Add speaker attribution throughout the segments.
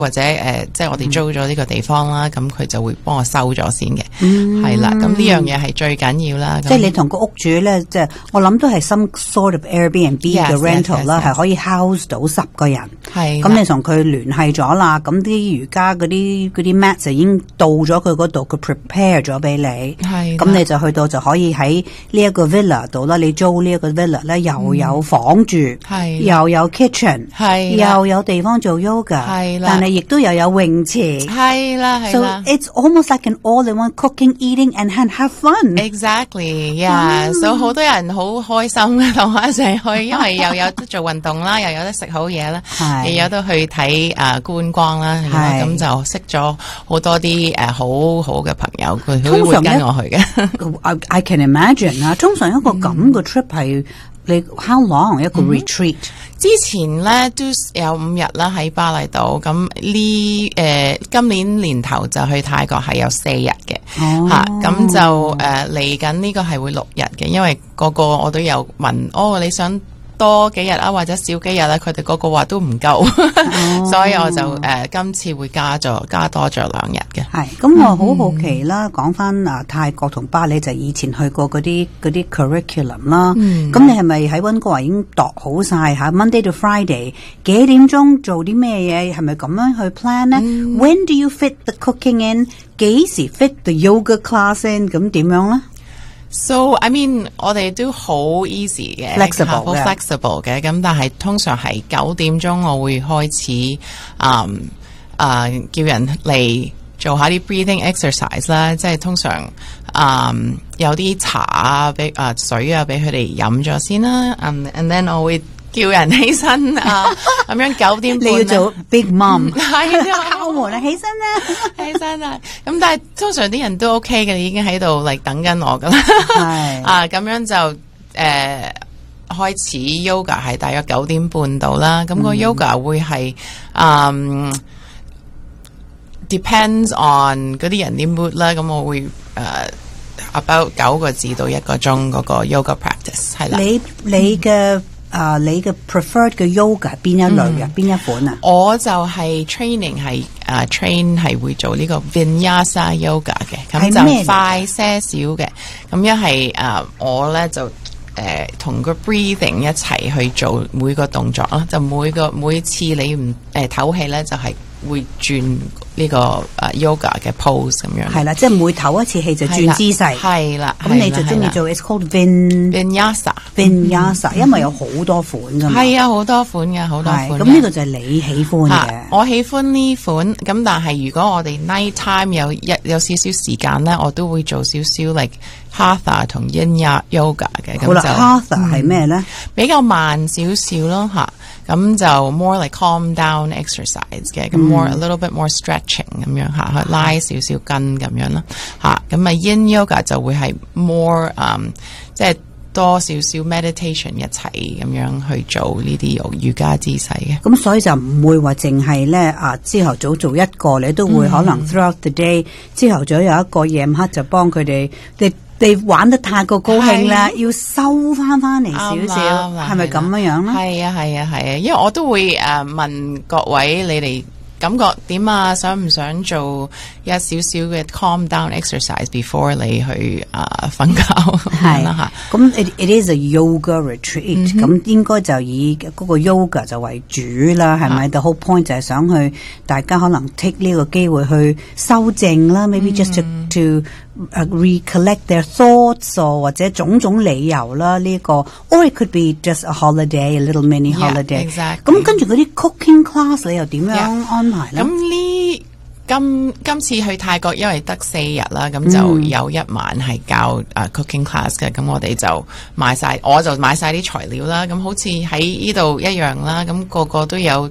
Speaker 1: 或者即係我哋租咗呢個地方啦，咁佢就會幫我收咗先嘅，係啦。咁呢樣嘢係最緊要啦。
Speaker 2: 即係你同個屋主咧，即係我諗都係 some sort of Airbnb 嘅 rental 啦，係可以 house 到10個人。係。咁你同佢聯繫咗啦，咁啲瑜伽嗰啲mat 就已經到咗佢嗰度，佢 prepare 咗俾你。係。咁你就去到就可以喺呢一個 villa 度啦，你租呢一個 villa 咧，又有房住，係，又有 kitchen， 係，又有地方做 yoga， 係啦。但係亦都又有泳池，係啦係啦。So it's almost like an all-in-one cooking, eating and have fun.
Speaker 1: Exactly, yeah. So 好多人好開心嘅同我一齊去，因為又有得做運動啦，又有得食好嘢啦，又有得去睇觀光啦，咁就識咗好多啲好好嘅朋友，佢都會跟我去嘅。
Speaker 2: I can imagine 啊，通常一個咁嘅 trip 係你 how long 一個 retreat？
Speaker 1: 之前咧都有5日啦喺巴厘島，咁今年年頭就去泰國係有4日嘅，咁就嚟緊呢個係會6日嘅，因為個我都有問你想多幾日啊，或者少幾日啊，佢哋個話都唔夠，所以我就今次會加多咗2日嘅。係，
Speaker 2: 咁我好好奇啦，講翻泰國同巴厘就以前去過嗰啲 curriculum 啦。咁你係咪喺溫哥華已經度好晒吓 Monday to Friday 幾點鐘做啲咩嘢？係咪咁樣去 plan 呢？When do you fit the cooking in？ 幾時 fit the yoga class in？ 咁點樣呢
Speaker 1: ？So I mean， 我哋都好 easy 嘅，好 flexible 嘅。咁但係通常係9點鐘我會開始叫人嚟做下啲 breathing exercise 啦。即係通常有啲茶啊，水啊俾佢哋飲咗先啦。And then 我會叫人起身咁樣9點半。
Speaker 2: 你要做 big mom，
Speaker 1: 係啊，
Speaker 2: 敲門啦，起身啦，
Speaker 1: 起身啦。咁但係通常啲人都 OK 嘅，已經喺度嚟等緊我噶啦。係咁樣就開始 yoga 係大約9點半到啦。咁個 yoga 會係depends on 嗰啲人啲 mood 啦。咁我會about 9個字到1個鐘嗰個 yoga practice 係啦。
Speaker 2: 你嘅你嘅 preferred 嘅 yoga 邊一類嘅邊一款啊？
Speaker 1: 我就係 training 係train 係會做呢個 Vinyasa yoga 嘅，咁就快些少嘅。咁一係我咧就同個 breathing 一齊去做每個動作啦，就每次你唔唞氣咧就係會轉呢個yoga 嘅 pose 咁樣。係
Speaker 2: 啦，即係每唞一次氣就轉姿勢。係啦，咁你就中意做 it's called Vinyasa， 因為有好多款㗎嘛。係啊，好多款嘅，好多款。咁呢個就係你喜歡嘅。
Speaker 1: 我喜歡呢款，咁但係如果我哋 night time 有少少時間咧，我都會做少少 like Hatha 同 Yin yoga 嘅。
Speaker 2: 好啦，Hatha 係咩咧？
Speaker 1: 比較慢少少咯嚇。咁就 more like calm down exercise 嘅，咁 a little bit more stretching 咁樣嚇，去拉少少筋咁樣啦嚇。咁Yin yoga 就會係 more 即係多少少 meditation 一齊咁樣去做呢啲瑜伽姿勢嘅。
Speaker 2: 咁所以就唔會話淨係咧朝頭早做一個，你都會可能 throughout the day 朝頭早有一個，夜晚黑就幫佢哋你玩得太過高興啦，要收翻嚟少少，係咪咁樣樣咧？
Speaker 1: 係啊，因為我都會問各位你哋感覺點啊？想唔想做一少少嘅 calm down exercise before 你去瞓覺？係啦嚇。
Speaker 2: 咁 it is a yoga retreat，咁應該就以嗰個 yoga 就為主啦，係咪？The whole point 就係想去大家可能 take 呢個機會去修正啦，maybe just to recollect their thoughts 或者種種理由啦，呢個 or it could be just a holiday, a little mini holiday。咁跟住嗰啲 cooking class 你又點樣安排咧？
Speaker 1: 咁今次去泰國因為得4日啦，咁就有1晚係教cooking class 嘅，咁我哋就我就買晒啲材料啦，咁好似喺呢度一樣啦，咁個個都有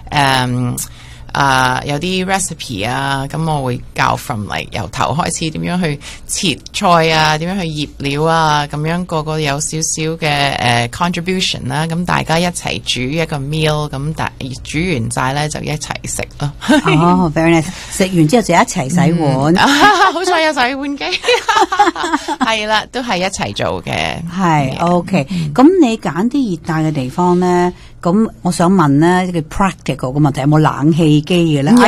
Speaker 1: 有啲 recipe 啊，咁我會教 from 嚟由頭開始點樣去切菜啊，點樣去醃料啊，咁樣個個有少少嘅contribution 啦，咁大家一齊煮一個 meal， 咁煮完晒咧就一齊食咯。
Speaker 2: 哦，very nice！ 食完之後就一齊洗碗，
Speaker 1: 好彩有洗碗機，係啦，都係一齊做嘅。
Speaker 2: 係 OK，咁你揀啲熱帶嘅地方咧？咁我想問咧，呢個 practical 嘅問題，有冇冷氣機嘅咧？